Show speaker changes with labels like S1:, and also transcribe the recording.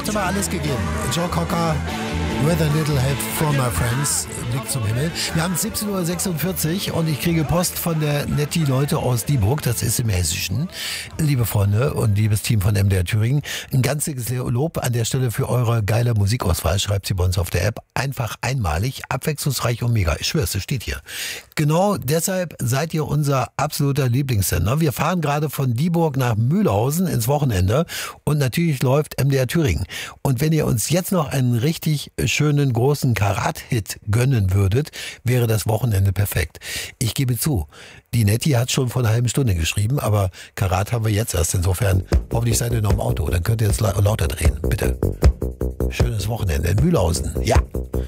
S1: hat aber alles gegeben. Joe Cocker, With a Little Help from My Friends, Blick zum Himmel. Wir haben 17.46 Uhr und ich kriege Post von der Netti-Leute aus Dieburg, das ist im Hessischen. Liebe Freunde und liebes Team von MDR Thüringen, ein ganz dickes Lob an der Stelle für eure geile Musikauswahl, schreibt sie bei uns auf der App. Einfach einmalig, abwechslungsreich und mega. Ich schwör's, es steht hier. Genau deshalb seid ihr unser absoluter Lieblingssender. Wir fahren gerade von Dieburg nach Mühlhausen ins Wochenende und natürlich läuft MDR Thüringen. Und wenn ihr uns jetzt noch einen richtig schönen großen Karat-Hit gönnen würdet, wäre das Wochenende perfekt. Ich gebe zu, die Netti hat schon vor einer halben Stunde geschrieben, aber Karat haben wir jetzt erst. Insofern, hoffentlich seid ihr noch im Auto. Dann könnt ihr jetzt lauter drehen. Bitte. Schönes Wochenende in Mühlhausen. Ja.